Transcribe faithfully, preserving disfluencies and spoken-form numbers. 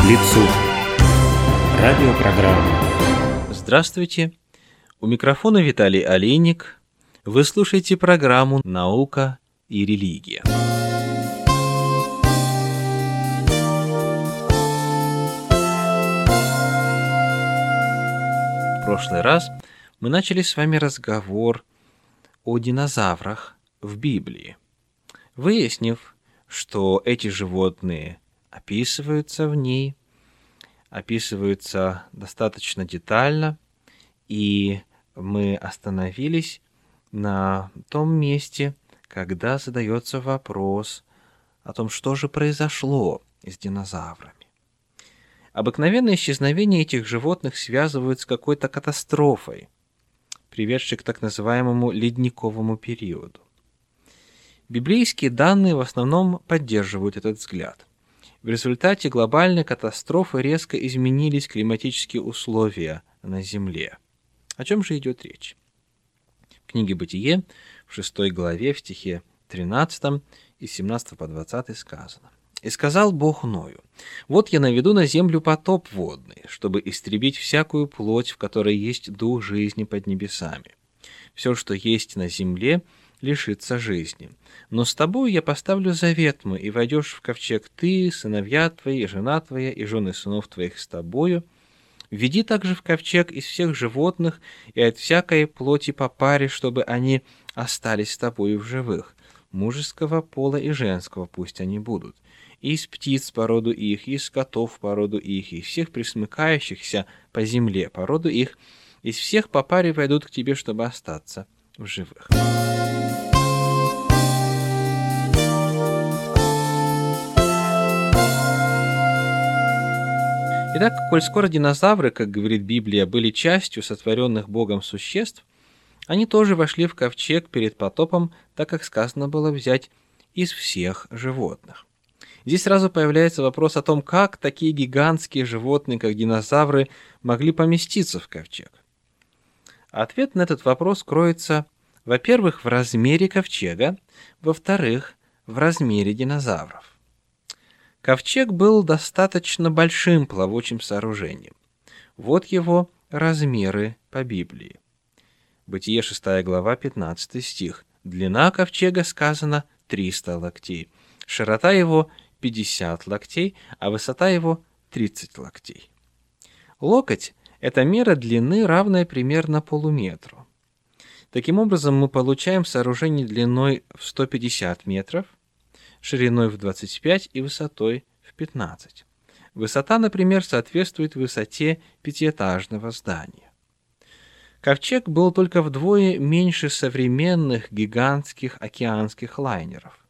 лицу. Радиопрограмма. Здравствуйте. У микрофона Виталий Олейник. Вы слушаете программу «Наука и религия». В прошлый раз мы начали с вами разговор о динозаврах в Библии, выяснив, что эти животные описываются в ней, описываются достаточно детально, и мы остановились на том месте, когда задается вопрос о том, что же произошло с динозаврами. Обыкновенное исчезновение этих животных связывают с какой-то катастрофой, приведшей к так называемому ледниковому периоду. Библейские данные в основном поддерживают этот взгляд. В результате глобальной катастрофы резко изменились климатические условия на Земле. О чем же идет речь? В книге «Бытие» в шестой главе, в стихе тринадцатом и семнадцатого по двадцатый сказано: «И сказал Бог Ною: вот я наведу на землю потоп водный, чтобы истребить всякую плоть, в которой есть дух жизни под небесами. Все, что есть на земле, лишится жизни. Но с тобою я поставлю завет мой, и войдешь в ковчег ты, сыновья твои, и жена твоя, и жены сынов твоих с тобою. Введи также в ковчег из всех животных и от всякой плоти по паре, чтобы они остались с тобою в живых. Мужеского пола и женского пусть они будут. И из птиц по роду их, и из скотов по роду их, и из всех пресмыкающихся по земле по роду их, из всех по паре войдут к тебе, чтобы остаться в живых». Итак, коль скоро динозавры, как говорит Библия, были частью сотворенных Богом существ, они тоже вошли в ковчег перед потопом, так как сказано было взять из всех животных. Здесь сразу появляется вопрос о том, как такие гигантские животные, как динозавры, могли поместиться в ковчег. Ответ на этот вопрос кроется, во-первых, в размере ковчега, во-вторых, в размере динозавров. Ковчег был достаточно большим плавучим сооружением. Вот его размеры по Библии. Бытие шестая глава, пятнадцатый стих. Длина ковчега, сказано, триста локтей. Широта его пятьдесят локтей, а высота его тридцать локтей. Локоть – это мера длины, равная примерно полуметру. Таким образом, мы получаем сооружение длиной в сто пятьдесят метров, шириной в двадцать пять и высотой в пятнадцать. Высота, например, соответствует высоте пятиэтажного здания. Ковчег был только вдвое меньше современных гигантских океанских лайнеров.